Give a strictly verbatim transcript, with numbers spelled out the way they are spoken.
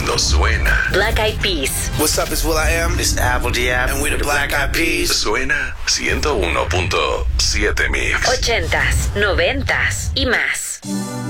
cuando suena. Black Eyed Peas. What's up, it's will.i.am. It's Apple Diab. And we're the Black Eyed Peas. Suena ciento uno punto siete Mix. Ochentas, noventas y más.